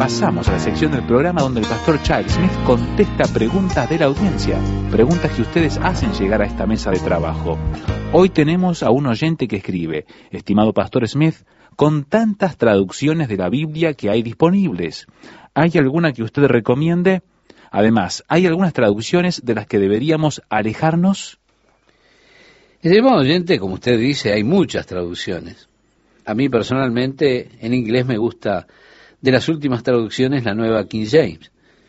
pasamos a la sección del programa donde el pastor Charles Smith contesta preguntas de la audiencia, preguntas que ustedes hacen llegar a esta mesa de trabajo. Hoy tenemos a un oyente que escribe: estimado pastor Smith, con tantas traducciones de la Biblia que hay disponibles, ¿hay alguna que usted recomiende? Además, ¿hay algunas traducciones de las que deberíamos alejarnos? Estimado oyente, como usted dice, hay muchas traducciones. A mí personalmente, en inglés me gusta, de las últimas traducciones, la nueva King James.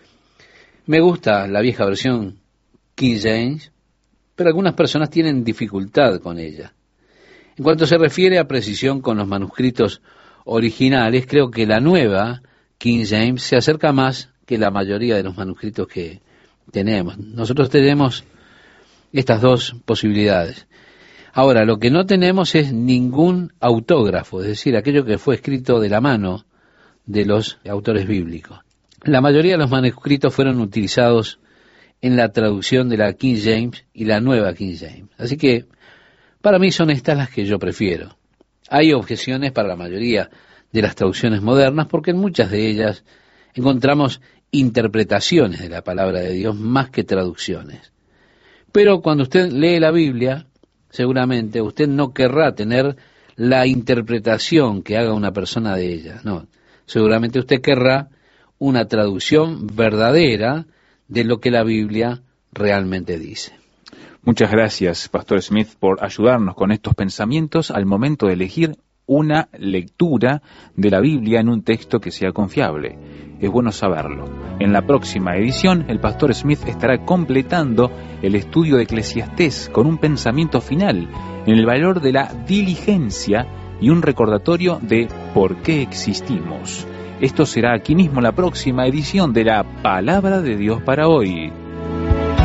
Me gusta la vieja versión King James, pero algunas personas tienen dificultad con ella. En cuanto se refiere a precisión con los manuscritos originales, creo que la nueva King James se acerca más que la mayoría de los manuscritos que tenemos. Nosotros tenemos estas dos posibilidades. Ahora, lo que no tenemos es ningún autógrafo, es decir, aquello que fue escrito de la mano de los autores bíblicos. La mayoría de los manuscritos fueron utilizados en la traducción de la King James y la nueva King James. Así que, para mí son estas las que yo prefiero. Hay objeciones para la mayoría de las traducciones modernas, porque en muchas de ellas encontramos interpretaciones de la palabra de Dios más que traducciones. Pero cuando usted lee la Biblia, seguramente usted no querrá tener la interpretación que haga una persona de ella. No, seguramente usted querrá una traducción verdadera de lo que la Biblia realmente dice. Muchas gracias, pastor Smith, por ayudarnos con estos pensamientos al momento de elegir una lectura de la Biblia en un texto que sea confiable. Es bueno saberlo. En la próxima edición, el pastor Smith estará completando el estudio de Eclesiastés con un pensamiento final en el valor de la diligencia y un recordatorio de por qué existimos. Esto será aquí mismo la próxima edición de la Palabra de Dios para hoy.